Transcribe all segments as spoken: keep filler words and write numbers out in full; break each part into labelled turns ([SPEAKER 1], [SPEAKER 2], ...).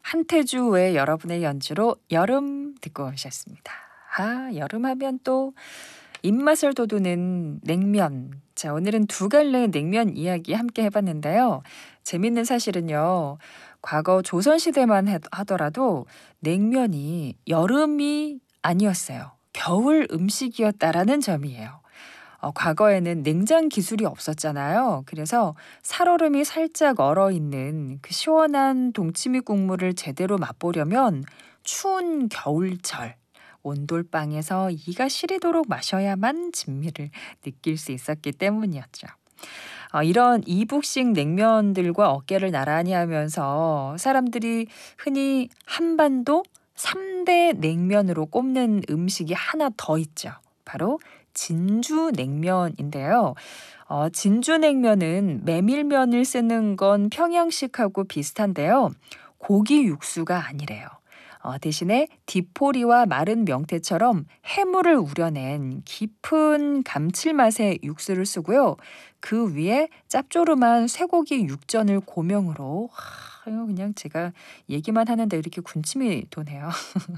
[SPEAKER 1] 한태주 외 여러분의 연주로 여름 듣고 오셨습니다. 아, 여름하면 또 입맛을 돋우는 냉면. 자, 오늘은 두 갈래의 냉면 이야기 함께 해봤는데요. 재밌는 사실은요. 과거 조선시대만 해- 하더라도 냉면이 여름이 아니었어요. 겨울 음식이었다라는 점이에요. 어, 과거에는 냉장 기술이 없었잖아요. 그래서 살얼음이 살짝 얼어있는 그 시원한 동치미 국물을 제대로 맛보려면 추운 겨울철 온돌방에서 이가 시리도록 마셔야만 진미를 느낄 수 있었기 때문이었죠. 어, 이런 이북식 냉면들과 어깨를 나란히 하면서 사람들이 흔히 한반도 삼 대 냉면으로 꼽는 음식이 하나 더 있죠. 바로 진주냉면인데요. 어, 진주냉면은 메밀면을 쓰는 건 평양식하고 비슷한데요. 고기 육수가 아니래요. 어, 대신에 디포리와 마른 명태처럼 해물을 우려낸 깊은 감칠맛의 육수를 쓰고요. 그 위에 짭조름한 쇠고기 육전을 고명으로 하, 이거 그냥 제가 얘기만 하는데 이렇게 군침이 도네요.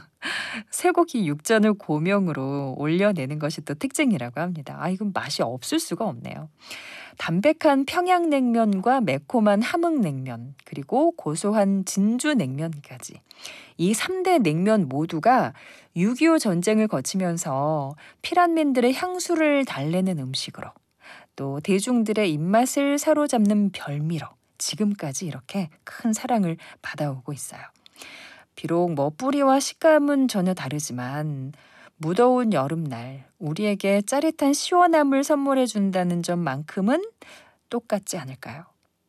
[SPEAKER 1] 쇠고기 육전을 고명으로 올려내는 것이 또 특징이라고 합니다. 아, 이건 맛이 없을 수가 없네요. 담백한 평양냉면과 매콤한 함흥냉면, 그리고 고소한 진주냉면까지. 이 삼 대 냉면 모두가 육이오 전쟁을 거치면서 피란민들의 향수를 달래는 음식으로, 또 대중들의 입맛을 사로잡는 별미로 지금까지 이렇게 큰 사랑을 받아오고 있어요. 비록 뭐 뿌리와 식감은 전혀 다르지만 무더운 여름날 우리에게 짜릿한 시원함을 선물해 준다는 점만큼은 똑같지 않을까요?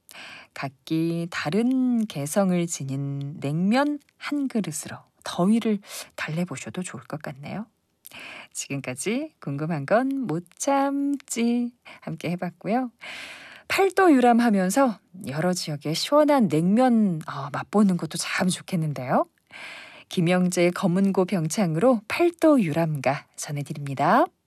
[SPEAKER 1] 각기 다른 개성을 지닌 냉면 한 그릇으로 더위를 달래보셔도 좋을 것 같네요. 지금까지 궁금한 건 못 참지 함께 해봤고요. 팔도 유람하면서 여러 지역의 시원한 냉면 아, 맛보는 것도 참 좋겠는데요. 김영재의 검은고 병창으로 팔도 유람가 전해드립니다.